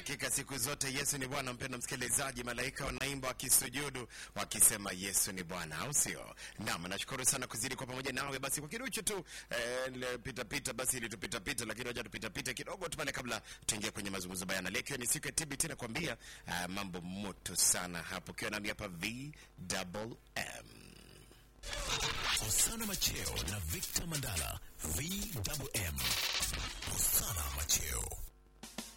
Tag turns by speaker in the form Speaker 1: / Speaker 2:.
Speaker 1: Hakika siku zote Yesu ni Bwana. Mpendwa msikilizaji, malaika wanaimba wakisujudu wakisema Yesu ni Bwana, au sio? Naam, nashukuru sana kuzidi kwa pamoja nawe. Basi kwa kiduchu tu pita basi ili tupita, lakini wacha tupita kidogo tu pale kabla tuingie kwenye mazungumzo bayana. Leo ni siku ya TBT na kuambia mambo moto sana hapo. Kiwa nami hapa VMM.
Speaker 2: Osana Macheo na Victor Mandala. VMM. Osana Macheo.